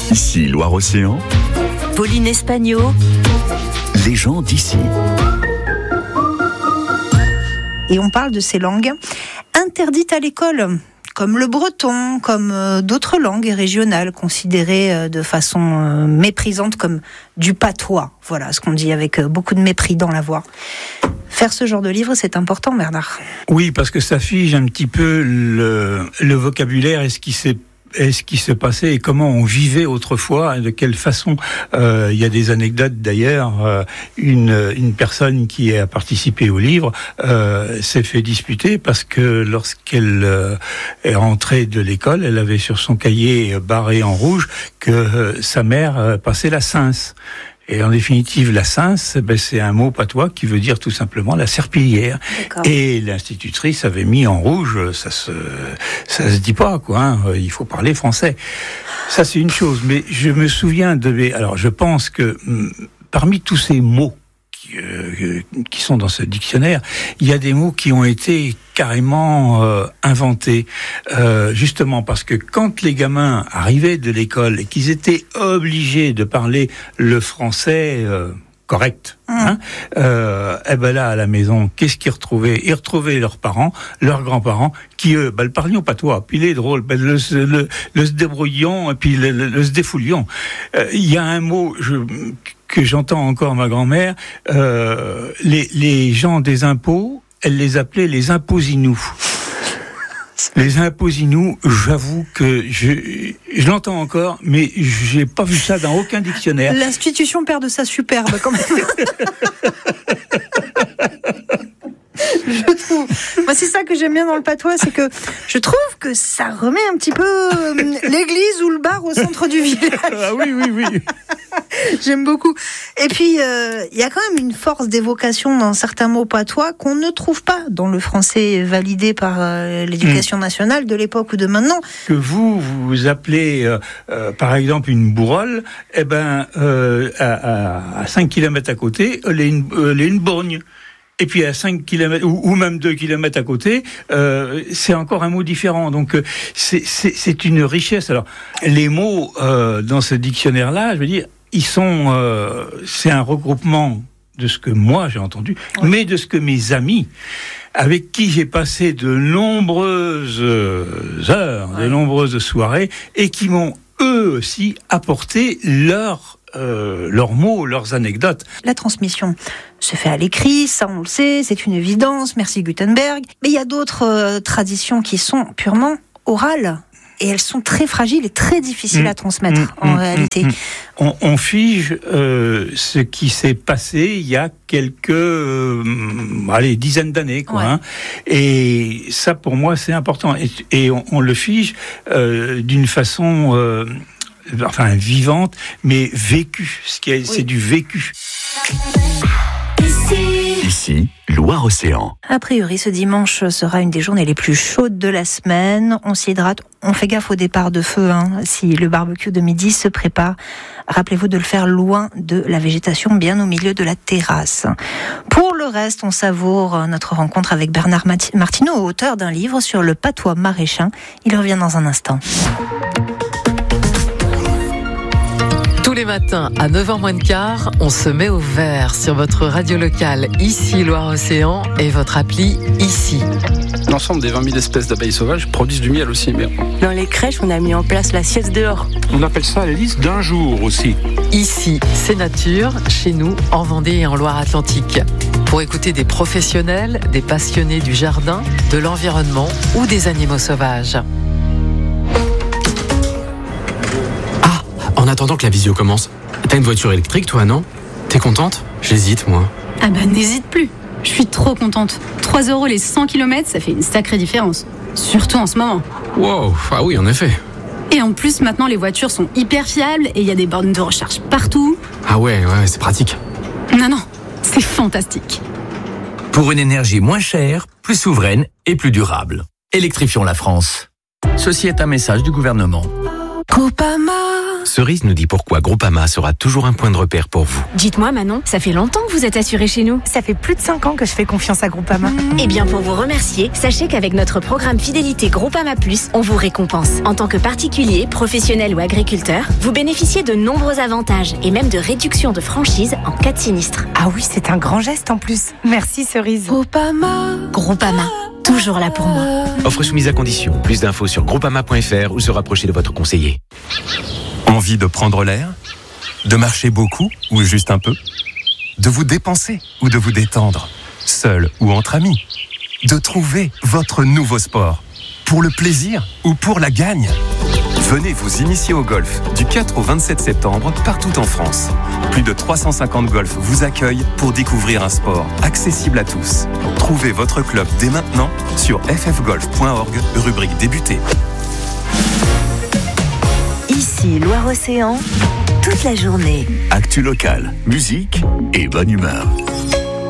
Ici Loire-Océan. Pauline Espagno. Les gens d'ici. Et on parle de ces langues interdites à l'école, comme le breton, comme d'autres langues régionales considérées de façon méprisante comme du patois. Voilà ce qu'on dit avec beaucoup de mépris dans la voix. Faire ce genre de livre, c'est important, Bernard. Oui, parce que ça fige un petit peu le vocabulaire et ce qui se passait et comment on vivait autrefois, et de quelle façon. Il y a des anecdotes d'ailleurs. Une personne qui a participé au livre s'est fait disputer parce que lorsqu'elle est rentrée de l'école, elle avait sur son cahier barré en rouge que sa mère passait la cince. Et en définitive, la cince, c'est un mot patois qui veut dire tout simplement la serpillière. D'accord. Et l'institutrice avait mis en rouge, ça se dit pas, quoi. Hein, il faut parler français. Ça, c'est une chose. Mais je me souviens alors, je pense que parmi tous ces mots qui sont dans ce dictionnaire, il y a des mots qui ont été carrément inventés, justement parce que quand les gamins arrivaient de l'école et qu'ils étaient obligés de parler le français correct, hein, et ben là à la maison, qu'est-ce qu'ils retrouvaient? Ils retrouvaient leurs parents, leurs grands-parents, qui eux, le parlions patois, puis les drôles, le se débrouillions, et puis le se défoulions. Il y a un mot que j'entends encore ma grand-mère, les gens des impôts, elle les appelait les imposinous. Les imposinous, j'avoue que je l'entends encore, mais j'ai pas vu ça dans aucun dictionnaire. L'institution perd de sa superbe, quand même. Je trouve. Moi, c'est ça que j'aime bien dans le patois, c'est que je trouve que ça remet un petit peu l'église ou le bar au centre du village. Ah oui. J'aime beaucoup. Et puis, il y a quand même une force d'évocation dans certains mots patois qu'on ne trouve pas dans le français validé par l'éducation nationale de l'époque ou de maintenant. Que vous appelez, par exemple, une bourrole, eh ben, à 5 km à côté, elle est une borgne. Et puis à 5 km ou même 2 km à côté, c'est encore un mot différent. Donc c'est une richesse. Alors les mots dans ce dictionnaire-là, je veux dire, ils sont c'est un regroupement de ce que moi j'ai entendu, mais de ce que mes amis avec qui j'ai passé de nombreuses heures, de nombreuses soirées, et qui m'ont eux aussi apporté leurs mots, leurs anecdotes. La transmission se fait à l'écrit, ça on le sait, c'est une évidence, merci Gutenberg. Mais il y a d'autres traditions qui sont purement orales. Et elles sont très fragiles et très difficiles à transmettre, en réalité. On fige ce qui s'est passé il y a quelques dizaines d'années, quoi. Ouais. Hein. Et ça, pour moi, c'est important. Et on le fige d'une façon vivante, mais vécue. C'est du vécu. Ici, Loire-Océan. A priori, ce dimanche sera une des journées les plus chaudes de la semaine. On s'hydrate, on fait gaffe au départ de feu. Si le barbecue de midi se prépare, rappelez-vous de le faire loin de la végétation, bien au milieu de la terrasse. Pour le reste, on savoure notre rencontre avec Bernard Martineau, auteur d'un livre sur le patois maraîchin. Il revient dans un instant. Tous les matins à 9h moins le quart, on se met au vert sur votre radio locale Ici Loire-Océan et votre appli Ici. L'ensemble des 20 000 espèces d'abeilles sauvages produisent du miel aussi. Mais... Dans les crèches, on a mis en place la sieste dehors. On appelle ça la liste d'un jour aussi. Ici, c'est nature, chez nous, en Vendée et en Loire-Atlantique. Pour écouter des professionnels, des passionnés du jardin, de l'environnement ou des animaux sauvages. En attendant que la visio commence, t'as une voiture électrique toi, non? T'es contente? J'hésite, moi. Ah bah n'hésite plus. Je suis trop contente. 3 € les 100 km, ça fait une sacrée différence. Surtout en ce moment. Wow, ah oui, en effet. Et en plus, maintenant, les voitures sont hyper fiables et il y a des bornes de recharge partout. Ah ouais, c'est pratique. Non, c'est fantastique. Pour une énergie moins chère, plus souveraine et plus durable. Électrifions la France. Ceci est un message du gouvernement. Groupama. Cerise nous dit pourquoi Groupama sera toujours un point de repère pour vous. Dites-moi Manon, ça fait longtemps que vous êtes assuré chez nous. Ça fait plus de 5 ans que je fais confiance à Groupama. Eh bien pour vous remercier, sachez qu'avec notre programme Fidélité Groupama Plus, on vous récompense. En tant que particulier, professionnel ou agriculteur, vous bénéficiez de nombreux avantages et même de réductions de franchise en cas de sinistre. Ah oui, c'est un grand geste en plus. Merci Cerise. Groupama, toujours là pour moi. Offre soumise à condition. Plus d'infos sur groupama.fr ou se rapprocher de votre conseiller. Envie de prendre l'air? De marcher beaucoup ou juste un peu? De vous dépenser ou de vous détendre? Seul ou entre amis? De trouver votre nouveau sport? Pour le plaisir ou pour la gagne? Venez vous initier au golf du 4 au 27 septembre partout en France. Plus de 350 golfs vous accueillent pour découvrir un sport accessible à tous. Trouvez votre club dès maintenant sur ffgolf.org, rubrique débuter. Ici, Loire-Océan, toute la journée. Actu locale, musique et bonne humeur.